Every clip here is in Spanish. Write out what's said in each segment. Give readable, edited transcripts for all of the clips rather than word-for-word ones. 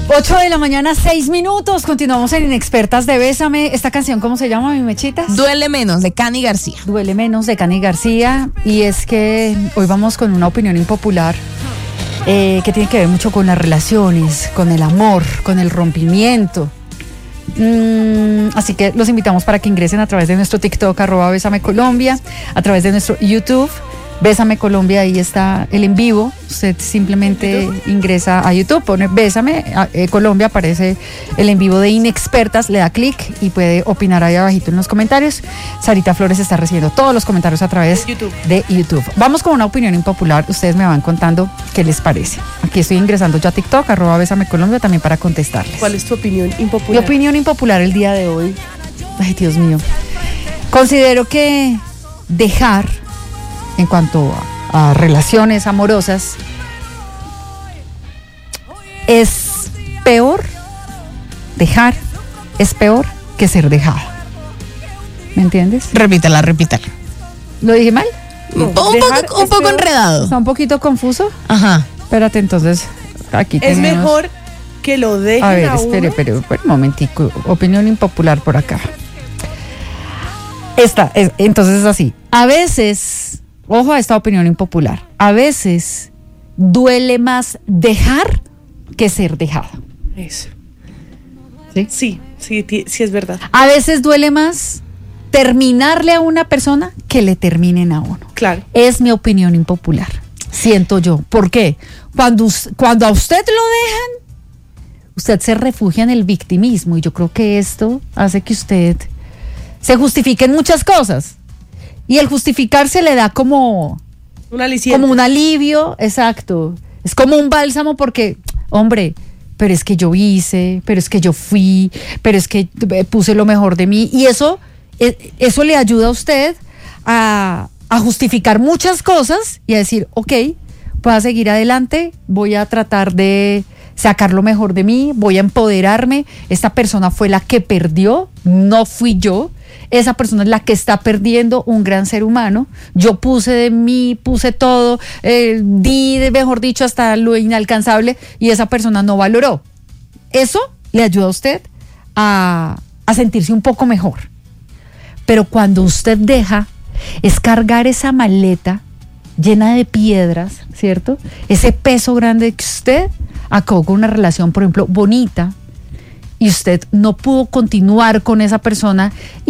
8 de la mañana, 6 minutos. Continuamos en Inexpertas de Bésame. ¿Esta canción cómo se llama, mi mechitas? Duele menos, de Cani García. Duele menos, de Cani García. Y es que hoy vamos con una opinión impopular que tiene que ver mucho con las relaciones, con el amor, con el rompimiento. Así que los invitamos para que ingresen a través de nuestro TikTok, @BésameColombia, a través de nuestro YouTube, Bésame Colombia, ahí está el en vivo. Usted simplemente ingresa a YouTube, pone Bésame Colombia, aparece el en vivo de Inexpertas, le da clic y puede opinar ahí abajito en los comentarios. Sarita Flores está recibiendo todos los comentarios a través de YouTube. Vamos con una opinión impopular, ustedes me van contando qué les parece. Aquí estoy ingresando ya a TikTok, @Bésame Colombia, también para contestarles. ¿Cuál es tu opinión impopular? Mi opinión impopular el día de hoy, ay Dios mío, considero que dejar, en cuanto a relaciones amorosas, es peor, dejar es peor que ser dejada. ¿Me entiendes? Repítala. ¿Lo dije mal? No, un poco enredado. ¿Está un poquito confuso? Ajá. Espérate, entonces, aquí Es tenemos... mejor que lo dejen A ver, a uno. espere un momentico. Opinión impopular por acá. Entonces es así. A veces, ojo a esta opinión impopular, a veces duele más dejar que ser dejada. Eso. ¿Sí? Sí, es verdad. A veces duele más terminarle a una persona que le terminen a uno. Claro. Es mi opinión impopular, siento yo. ¿Por qué? Cuando a usted lo dejan, usted se refugia en el victimismo, y yo creo que esto hace que usted se justifique en muchas cosas. Y el justificarse le da como Un aliciente. como un alivio, exacto. Es como un bálsamo porque, hombre, pero es que yo hice, pero es que yo fui, pero es que puse lo mejor de mí. Y eso le ayuda a usted a justificar muchas cosas y a decir, ok, voy a seguir adelante, voy a tratar de sacar lo mejor de mí, voy a empoderarme. Esta persona fue la que perdió, no fui yo. Esa persona es la que está perdiendo un gran ser humano. Yo puse de mí, puse todo, mejor dicho, hasta lo inalcanzable, y esa persona no valoró. Eso le ayuda a usted a sentirse un poco mejor. Pero cuando usted deja, es cargar esa maleta llena de piedras, ¿cierto? Ese peso grande que usted acabó con una relación, por ejemplo, bonita, y usted no pudo continuar con esa persona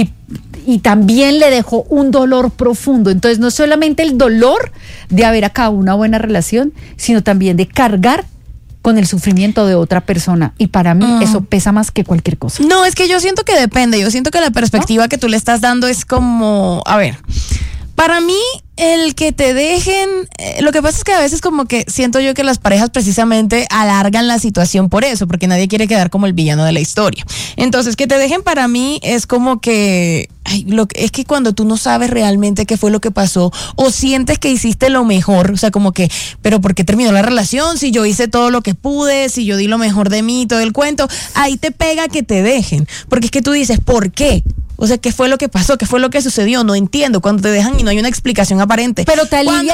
y también le dejó un dolor profundo. Entonces no es solamente el dolor de haber acabado una buena relación, sino también de cargar con el sufrimiento de otra persona, y para mí eso pesa más que cualquier cosa. No, es que yo siento que depende, yo siento que la perspectiva que tú le estás dando es como, a ver, para mí el que te dejen, lo que pasa es que a veces como que siento yo que las parejas precisamente alargan la situación por eso, porque nadie quiere quedar como el villano de la historia. Entonces, que te dejen para mí es como que, es que cuando tú no sabes realmente qué fue lo que pasó, o sientes que hiciste lo mejor, o sea, como que, pero ¿por qué terminó la relación? Si yo hice todo lo que pude, si yo di lo mejor de mí, todo el cuento, ahí te pega que te dejen, porque es que tú dices, ¿por qué? O sea, ¿qué fue lo que pasó? ¿Qué fue lo que sucedió? No entiendo. Cuando te dejan y no hay una explicación aparente. Pero te alivia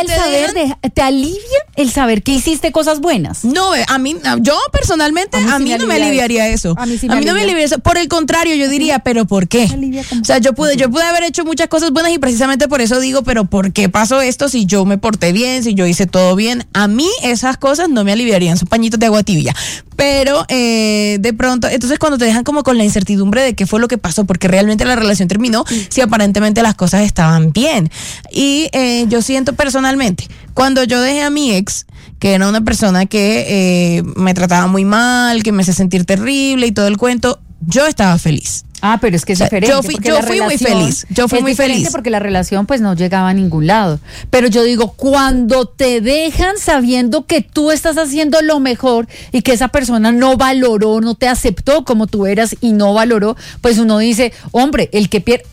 te alivia el saber que hiciste cosas buenas. No, yo personalmente, a mí no me aliviaría eso. A mí no me aliviaría eso. Por el contrario, yo diría, ¿pero por qué? O sea, yo pude haber hecho muchas cosas buenas y precisamente por eso digo, ¿pero por qué pasó esto si yo me porté bien, si yo hice todo bien? A mí esas cosas no me aliviarían, son pañitos de agua tibia. Pero de pronto, entonces cuando te dejan como con la incertidumbre de qué fue lo que pasó, porque realmente la relación terminó, si aparentemente las cosas estaban bien. Y yo siento personalmente, cuando yo dejé a mi ex, que era una persona que me trataba muy mal, que me hace sentir terrible y todo el cuento, yo estaba feliz. Ah, pero es que es diferente. Yo fui muy feliz. Yo fui muy feliz. Porque la relación pues no llegaba a ningún lado. Pero yo digo, cuando te dejan sabiendo que tú estás haciendo lo mejor y que esa persona no valoró, no te aceptó como tú eras y no valoró, pues uno dice, hombre, el que pierde...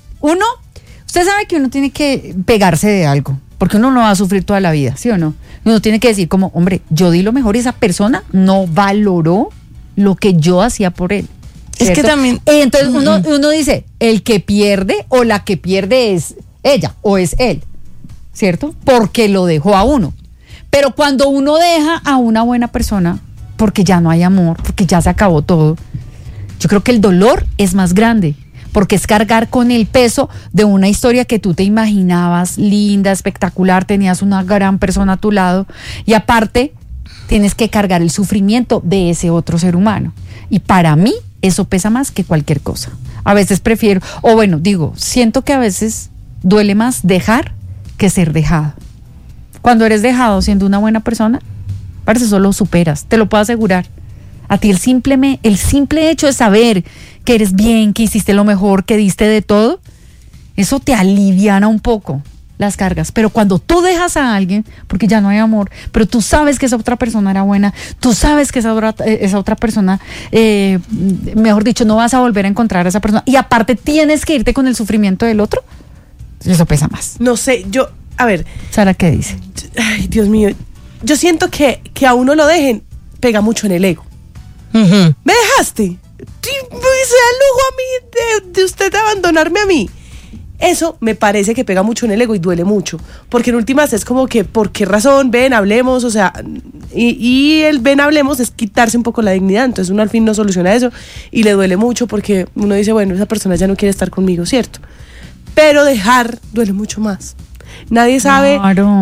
Usted sabe que uno tiene que pegarse de algo, porque uno no va a sufrir toda la vida, ¿sí o no? Uno tiene que decir como, hombre, yo di lo mejor y esa persona no valoró lo que yo hacía por él. ¿Cierto? Es que también... Entonces uno dice, el que pierde o la que pierde es ella o es él, ¿cierto? Porque lo dejó a uno. Pero cuando uno deja a una buena persona, porque ya no hay amor, porque ya se acabó todo. Yo creo que el dolor es más grande, porque es cargar con el peso de una historia que tú te imaginabas linda, espectacular, tenías una gran persona a tu lado, y aparte tienes que cargar el sufrimiento de ese otro ser humano. Y para mí eso pesa más que cualquier cosa. A veces prefiero, o bueno, siento que a veces duele más dejar que ser dejado. Cuando eres dejado siendo una buena persona, parece eso lo superas, te lo puedo asegurar. A ti el simple hecho de saber que eres bien, que hiciste lo mejor, que diste de todo, eso te aliviana un poco las cargas. Pero cuando tú dejas a alguien, porque ya no hay amor, pero tú sabes que esa otra persona era buena, tú sabes que esa otra persona, mejor dicho, no vas a volver a encontrar a esa persona, y aparte tienes que irte con el sufrimiento del otro, eso pesa más. No sé, a ver. Sara, ¿qué dice? Ay, Dios mío. Yo siento que a uno lo dejen, pega mucho en el ego. Uh-huh. ¿Me dejaste? Sí, se da lujo a mí de usted abandonarme a mí. Eso me parece que pega mucho en el ego y duele mucho. Porque en últimas es como que, ¿por qué razón? Ven, hablemos, o sea, y el ven, hablemos es quitarse un poco la dignidad. Entonces uno al fin no soluciona eso y le duele mucho porque uno dice, bueno, esa persona ya no quiere estar conmigo, ¿cierto? Pero dejar duele mucho más. Nadie sabe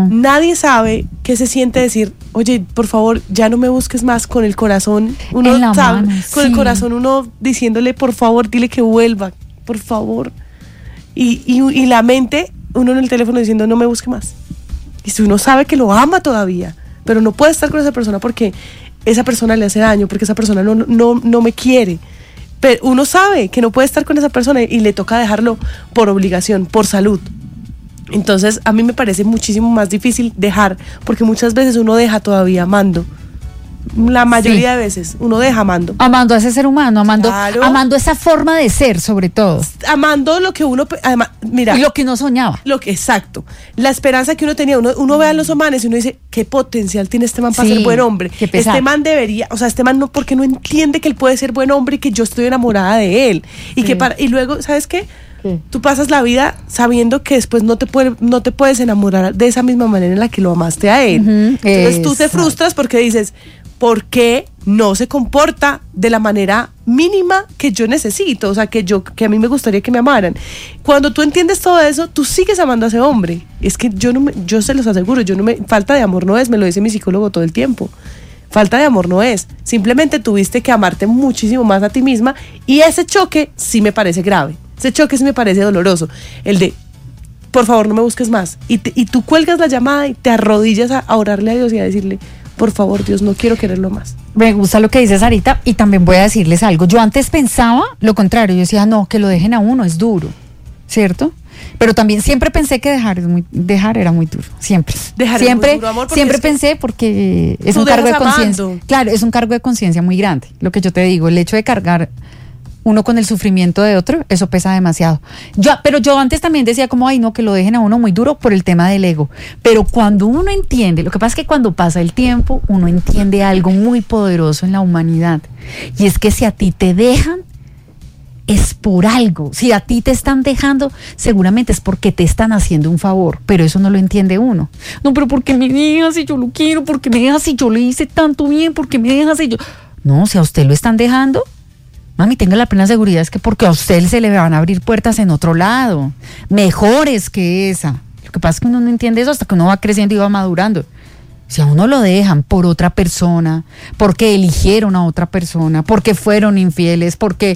qué se siente decir, oye, por favor, ya no me busques más, con el corazón. Uno sabe, con el corazón uno diciéndole, por favor, dile que vuelva, por favor. Y la mente, uno en el teléfono diciendo, no me busque más. Y si uno sabe que lo ama todavía, pero no puede estar con esa persona porque esa persona le hace daño, porque esa persona no me quiere. Pero uno sabe que no puede estar con esa persona y le toca dejarlo por obligación, por salud. Entonces a mí me parece muchísimo más difícil dejar, porque muchas veces uno deja todavía amando. La mayoría de veces uno deja amando. Amando a ese ser humano, amando esa forma de ser, sobre todo. Amando lo que uno, además, mira. Y lo que no soñaba. Exacto. La esperanza que uno tenía. Uno ve a los humanos y uno dice, qué potencial tiene este man para ser buen hombre. Este man debería, o sea, este man no, porque no entiende que él puede ser buen hombre y que yo estoy enamorada de él. Y y luego, ¿sabes qué? Tú pasas la vida sabiendo que después no te puedes enamorar de esa misma manera en la que lo amaste a él. Entonces tú te frustras porque dices, ¿por qué no se comporta de la manera mínima que yo necesito? O sea, que a mí me gustaría que me amaran. Cuando tú entiendes todo eso, tú sigues amando a ese hombre. Es que yo se los aseguro, falta de amor no es, me lo dice mi psicólogo todo el tiempo. Falta de amor no es. Simplemente tuviste que amarte muchísimo más a ti misma, y ese choque sí me parece grave. Ese choque sí me parece doloroso. El de, por favor, no me busques más. Y tú cuelgas la llamada y te arrodillas a orarle a Dios y a decirle, por favor, Dios, no quiero quererlo más. Me gusta lo que dice Sarita, y también voy a decirles algo. Yo antes pensaba lo contrario. Yo decía, no, que lo dejen a uno es duro, ¿cierto? Pero también siempre pensé que dejar era muy duro. Siempre. Siempre pensé, porque es un cargo de conciencia. Claro, es un cargo de conciencia muy grande. Lo que yo te digo, el hecho de cargar uno con el sufrimiento de otro, eso pesa demasiado. Pero yo antes también decía como, ay no, que lo dejen a uno muy duro por el tema del ego. Pero cuando uno entiende, lo que pasa es que cuando pasa el tiempo, uno entiende algo muy poderoso en la humanidad. Y es que si a ti te dejan, es por algo. Si a ti te están dejando, seguramente es porque te están haciendo un favor, pero eso no lo entiende uno. No, pero ¿por qué me dejas si yo lo quiero? ¿Por qué me dejas si yo le hice tanto bien? ¿Por qué me dejas si yo...? No, si a usted lo están dejando, mami, tenga la plena seguridad, es que porque a usted se le van a abrir puertas en otro lado, mejores que esa. Lo que pasa es que uno no entiende eso hasta que uno va creciendo y va madurando. Si a uno lo dejan por otra persona, porque eligieron a otra persona, porque fueron infieles, porque,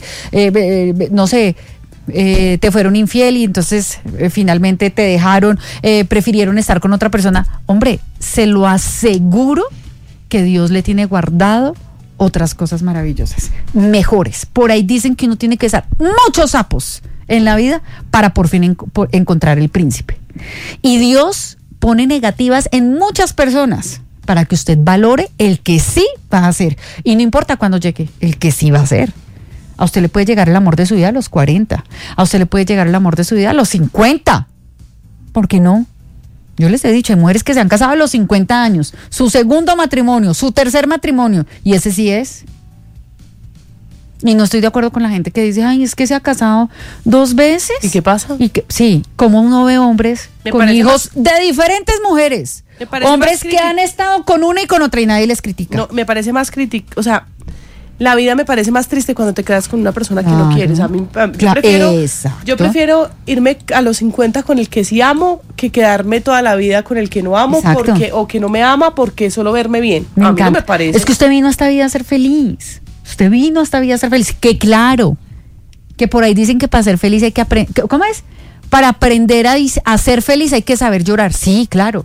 no sé, te fueron infiel y entonces finalmente te dejaron, prefirieron estar con otra persona, hombre, se lo aseguro que Dios le tiene guardado otras cosas maravillosas, mejores. Por ahí dicen que uno tiene que dar muchos sapos en la vida para por fin encontrar el príncipe. Y Dios pone negativas en muchas personas para que usted valore el que sí va a hacer. Y no importa cuándo llegue, el que sí va a hacer. A usted le puede llegar el amor de su vida a los 40. A usted le puede llegar el amor de su vida a los 50. ¿Por qué no? Yo les he dicho, hay mujeres que se han casado a los 50 años, su segundo matrimonio, su tercer matrimonio, y ese sí es. Y no estoy de acuerdo con la gente que dice, ay, es que se ha casado 2 veces. ¿Y qué pasa? Sí, como uno ve hombres Me con parece hijos de diferentes mujeres. Me parece Hombres más que han estado con una y con otra y nadie les critica. No, me parece más crítico, o sea, la vida me parece más triste cuando te quedas con una persona que Claro. no quieres. Exacto. Yo prefiero irme a los 50 con el que sí amo que quedarme toda la vida con el que no amo Exacto. o que no me ama porque solo verme bien. Me a mí encanta. no me parece. Es que usted vino a esta vida a ser feliz. Usted vino a esta vida a ser feliz. Que claro, que por ahí dicen que para ser feliz hay que aprender. ¿Cómo es? Para aprender a ser feliz hay que saber llorar. Sí, claro.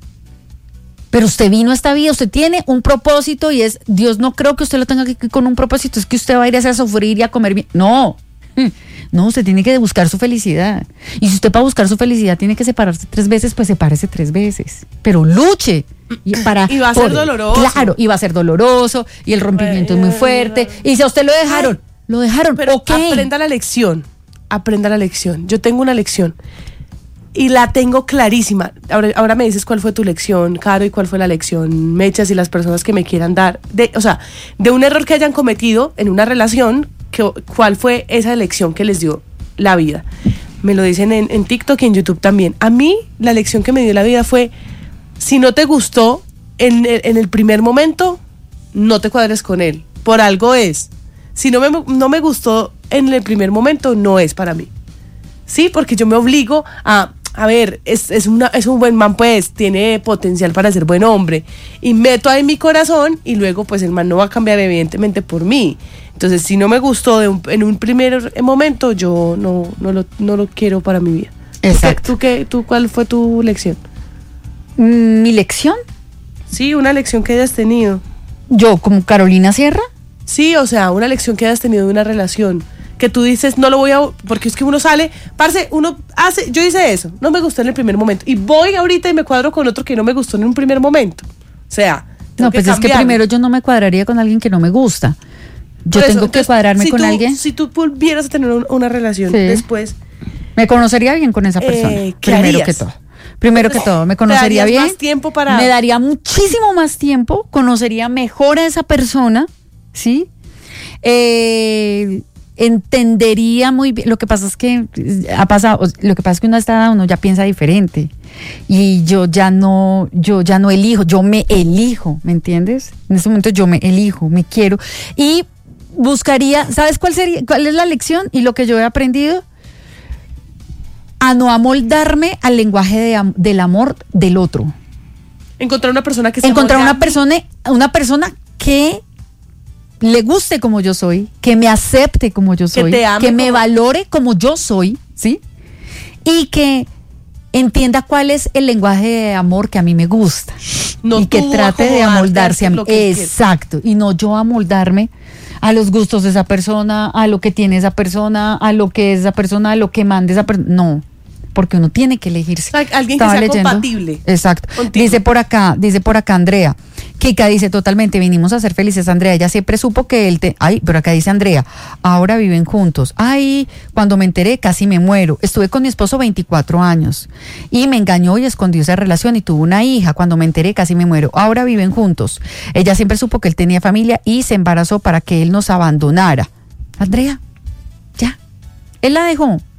Pero usted vino a esta vida, usted tiene un propósito y es, Dios no creo que usted lo tenga que con un propósito, es que usted va a ir a sufrir y a comer bien. No, no, usted tiene que buscar su felicidad. Y si usted para buscar su felicidad tiene que separarse 3 veces, pues sepárese 3 veces. Pero luche. Y va a ser doloroso. Claro, y va a ser doloroso, y el rompimiento es muy fuerte. Y si a usted lo dejaron, Pero ok. aprenda la lección. Yo tengo una lección. Y la tengo clarísima. Ahora me dices cuál fue tu lección, Caro, y cuál fue la lección, Mechas, y las personas que me quieran dar. De un error que hayan cometido en una relación, cuál fue esa lección que les dio la vida. Me lo dicen en TikTok y en YouTube también. A mí, la lección que me dio la vida fue, si no te gustó en el primer momento, no te cuadres con él. Por algo es. Si no me gustó en el primer momento, no es para mí. Sí, porque yo me obligo a ver, es un buen man, pues, tiene potencial para ser buen hombre. Y meto ahí mi corazón y luego, pues, el man no va a cambiar evidentemente por mí. Entonces, si no me gustó en un primer momento, yo no lo quiero para mi vida. Exacto. ¿Tú cuál fue tu lección? ¿Mi lección? Sí, una lección que hayas tenido. Yo, como Carolina Sierra. Sí, o sea, una lección que hayas tenido de una relación. Que tú dices, no lo voy a... Porque es que uno sale, parce, yo hice eso, no me gustó en el primer momento. Y voy ahorita y me cuadro con otro que no me gustó en un primer momento. O sea, No, pues es que primero yo no me cuadraría con alguien que no me gusta. Yo tengo que cuadrarme con alguien. Si tú volvieras a tener una relación después... Me conocería bien con esa persona. ¿Qué harías? Primero que todo, me conocería bien. Más tiempo para... Me daría muchísimo más tiempo, conocería mejor a esa persona, ¿sí? Entendería muy bien. Lo que pasa es que lo que pasa es que uno ya piensa diferente. Y yo ya no elijo, yo me elijo, ¿me entiendes? En este momento yo me elijo, me quiero. Y buscaría, ¿sabes cuál es la lección? Y lo que yo he aprendido, a no amoldarme al lenguaje del amor del otro. Encontrar una persona que se una persona que le guste como yo soy, que me acepte como yo soy, que me valore como yo soy, ¿sí? Y que entienda cuál es el lenguaje de amor que a mí me gusta. Y que trate de amoldarse a mí. Exacto. Y no yo amoldarme a los gustos de esa persona, a lo que tiene esa persona, a lo que es esa persona, a lo que mande esa persona. No. Porque uno tiene que elegirse. Alguien que sea compatible. Exacto. Contigo. Dice por acá Andrea. Kika dice, totalmente, vinimos a ser felices, Andrea. Ella siempre supo que él pero acá dice Andrea, ahora viven juntos. Ay, cuando me enteré casi me muero. Estuve con mi esposo 24 años y me engañó y escondió esa relación y tuvo una hija. Cuando me enteré casi me muero. Ahora viven juntos. Ella siempre supo que él tenía familia y se embarazó para que él nos abandonara. Andrea, ya. Él la dejó.